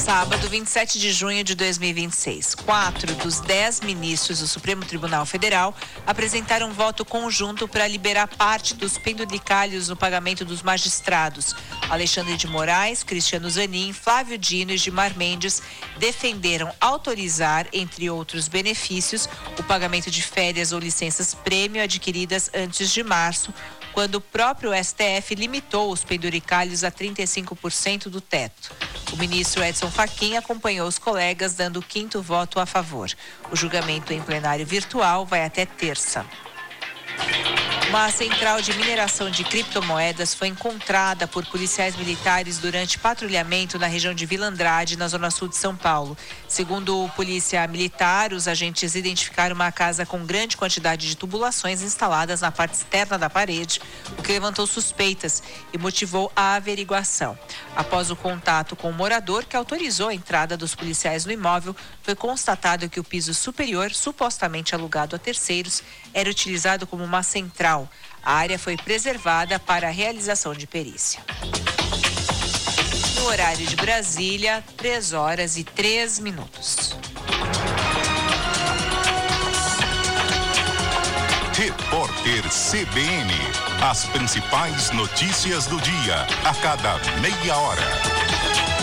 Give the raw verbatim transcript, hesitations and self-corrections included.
Sábado, vinte e sete de junho de dois mil e vinte e seis. Quatro dos dez ministros do Supremo Tribunal Federal apresentaram voto conjunto para liberar parte dos penduricalhos no pagamento dos magistrados. Alexandre de Moraes, Cristiano Zanin, Flávio Dino e Gilmar Mendes defenderam autorizar, entre outros benefícios, o pagamento de férias ou licenças prêmio adquiridas antes de março, quando o próprio S T F limitou os penduricalhos a trinta e cinco por cento do teto. O ministro Edson Fachin acompanhou os colegas, dando o quinto voto a favor. O julgamento em plenário virtual vai até terça. Uma central de mineração de criptomoedas foi encontrada por policiais militares durante patrulhamento na região de Vila Andrade, na zona sul de São Paulo. Segundo a polícia militar, os agentes identificaram uma casa com grande quantidade de tubulações instaladas na parte externa da parede, o que levantou suspeitas e motivou a averiguação. Após o contato com o morador, que autorizou a entrada dos policiais no imóvel, foi constatado que o piso superior, supostamente alugado a terceiros, era utilizado como uma central. A área foi preservada para a realização de perícia. No horário de Brasília, três horas e três minutos. Repórter C B N. As principais notícias do dia, a cada meia hora.